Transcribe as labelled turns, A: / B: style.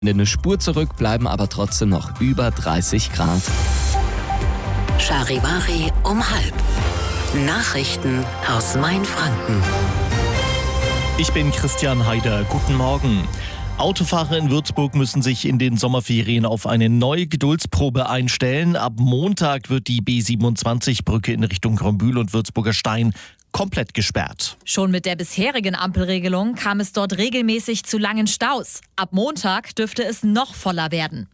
A: Eine Spur zurück, bleiben aber trotzdem noch über 30 Grad.
B: Charivari um 12:30. Nachrichten aus Mainfranken.
C: Ich bin Christian Haider. Guten Morgen. Autofahrer in Würzburg müssen sich in den Sommerferien auf eine neue Geduldsprobe einstellen. Ab Montag wird die B27-Brücke in Richtung Grombühl und Würzburger Stein komplett gesperrt.
D: Schon mit der bisherigen Ampelregelung kam es dort regelmäßig zu langen Staus. Ab Montag dürfte es noch voller werden.